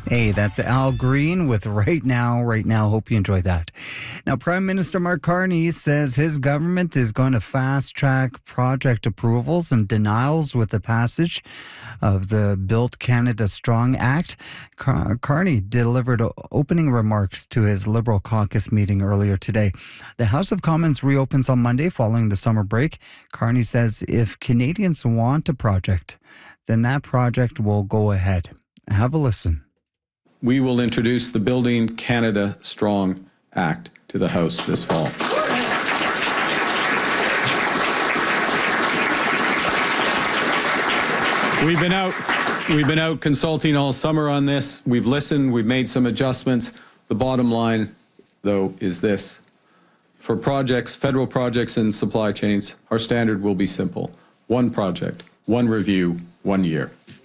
Hey, that's Al Green with Right Now, Right Now. Hope you enjoy that. Now, Prime Minister Mark Carney says his government is going to fast-track project approvals and denials with the passage of the Build Canada Strong Act. Carney delivered opening remarks to his Liberal caucus meeting earlier today. The House of Commons reopens on Monday following the summer break. Carney says if Canadians want a project, then that project will go ahead. Have a listen. We will introduce the Building Canada Strong Act to the House this fall. We've been out consulting all summer on this. We've listened, we've made some adjustments. The bottom line, though, is this. For projects, federal projects and supply chains, our standard will be simple. One project, one review, 1 year.